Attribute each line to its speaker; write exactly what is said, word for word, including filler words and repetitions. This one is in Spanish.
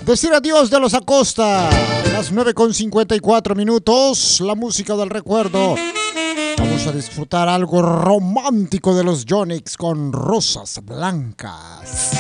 Speaker 1: Decir adiós de los Acosta. Las nueve con cincuenta y cuatro minutos. La música del recuerdo. Vamos a disfrutar algo romántico de los Yonix con Rosas Blancas.